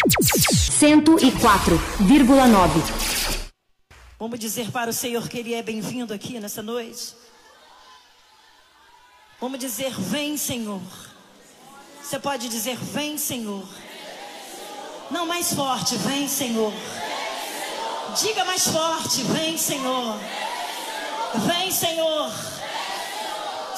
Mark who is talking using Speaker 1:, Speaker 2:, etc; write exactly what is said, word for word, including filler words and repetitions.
Speaker 1: cento e quatro vírgula nove.
Speaker 2: Vamos dizer para o Senhor que Ele é bem-vindo aqui nessa noite. Vamos dizer, vem, Senhor. Você pode dizer, vem, Senhor. Não, mais forte, vem, Senhor. Diga mais forte, vem, Senhor. Vem, Senhor.